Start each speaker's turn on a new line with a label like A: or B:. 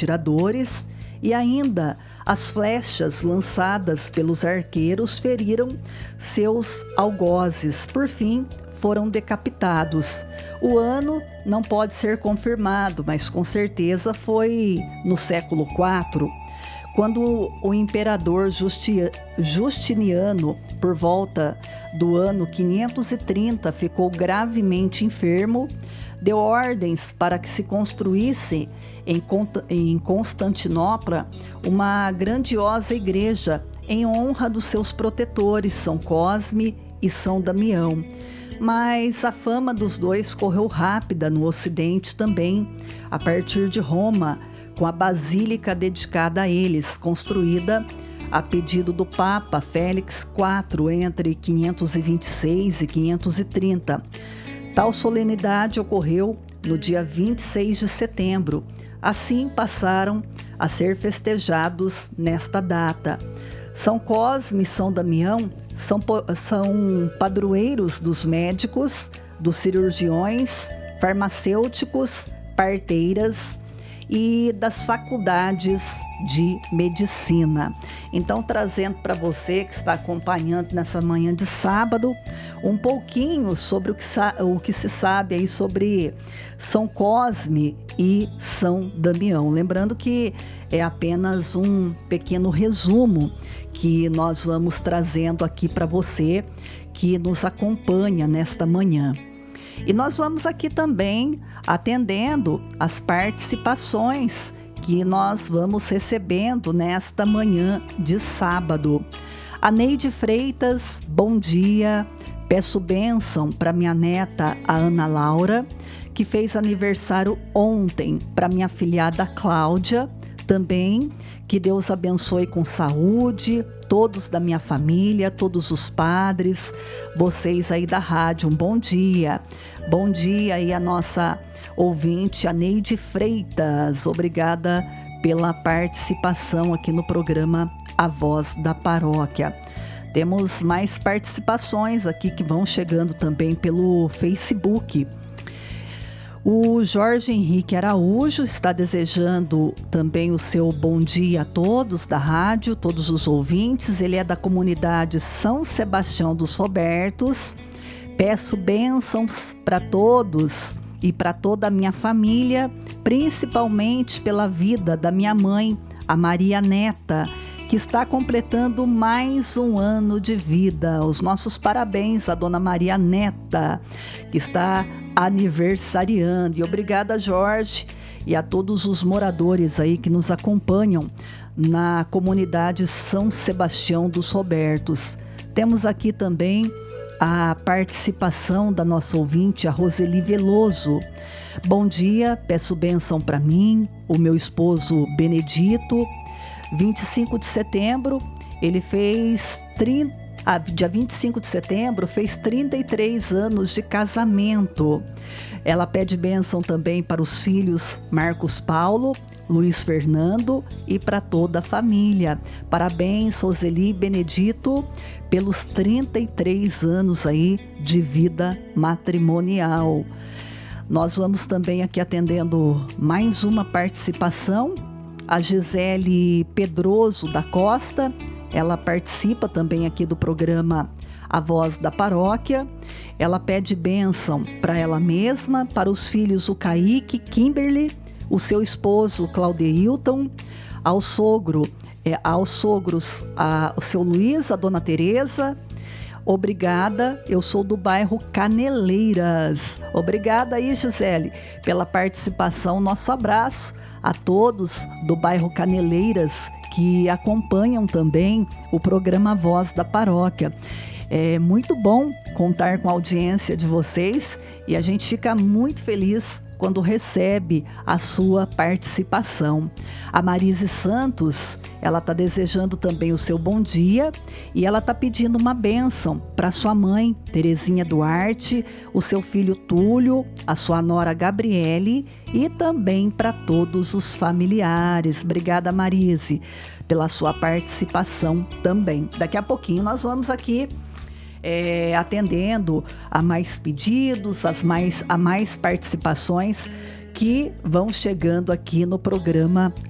A: atiradores e ainda as flechas lançadas pelos arqueiros feriram seus algozes. Por fim, foram decapitados. O ano não pode ser confirmado, mas com certeza foi no século IV, quando o imperador Justiniano, por volta do ano 530, ficou gravemente enfermo, deu ordens para que se construísse em Constantinopla uma grandiosa igreja em honra dos seus protetores, São Cosme e São Damião. Mas a fama dos dois correu rápida no Ocidente também, a partir de Roma, com a basílica dedicada a eles, construída a pedido do Papa Félix IV entre 526 e 530. Tal solenidade ocorreu no dia 26 de setembro. Assim passaram a ser festejados nesta data. São Cosme e São Damião são padroeiros dos médicos, dos cirurgiões, farmacêuticos, parteiras e das faculdades de medicina. Então, trazendo para você que está acompanhando nessa manhã de sábado, um pouquinho sobre o que se sabe aí sobre São Cosme e São Damião. Lembrando que é apenas um pequeno resumo que nós vamos trazendo aqui para você que nos acompanha nesta manhã. E nós vamos aqui também atendendo as participações que nós vamos recebendo nesta manhã de sábado. A Neide Freitas, bom dia. Peço bênção para minha neta, a Ana Laura, que fez aniversário ontem, para minha afilhada Cláudia, também, que Deus abençoe com saúde, todos da minha família, todos os padres, vocês aí da rádio, um bom dia. Bom dia aí a nossa ouvinte, a Neide Freitas, obrigada pela participação aqui no programa A Voz da Paróquia. Temos mais participações aqui que vão chegando também pelo Facebook. O Jorge Henrique Araújo está desejando também o seu bom dia a todos da rádio, todos os ouvintes. Ele é da comunidade São Sebastião dos Robertos. Peço bênçãos para todos e para toda a minha família, principalmente pela vida da minha mãe, a Maria Neta, que está completando mais um ano de vida. Os nossos parabéns à dona Maria Neta, que está aniversariando. E obrigada, Jorge, e a todos os moradores aí que nos acompanham na comunidade São Sebastião dos Robertos. Temos aqui também a participação da nossa ouvinte, a Roseli Veloso. Bom dia, peço bênção para mim, o meu esposo Benedito. 25 de setembro, ele fez dia 25 de setembro, fez 33 anos de casamento. Ela pede bênção também para os filhos Marcos Paulo, Luiz Fernando e para toda a família. Parabéns, Roseli e Benedito, pelos 33 anos aí de vida matrimonial. Nós vamos também aqui atendendo mais uma participação. A Gisele Pedroso da Costa, ela participa também aqui do programa A Voz da Paróquia. Ela pede bênção para ela mesma, para os filhos o Kaique, Kimberly, o seu esposo Claudeilton, aos sogros, o seu Luiz, a dona Tereza. Obrigada, eu sou do bairro Caneleiras. Obrigada aí, Gisele, pela participação. Nosso abraço a todos do bairro Caneleiras que acompanham também o programa Voz da Paróquia. É muito bom contar com a audiência de vocês e a gente fica muito feliz quando recebe a sua participação. A Marise Santos, ela está desejando também o seu bom dia e ela está pedindo uma bênção para sua mãe, Terezinha Duarte, o seu filho Túlio, a sua nora Gabriele e também para todos os familiares. Obrigada, Marise, pela sua participação também. Daqui a pouquinho nós vamos aqui atendendo a mais pedidos, a mais participações que vão chegando aqui no programa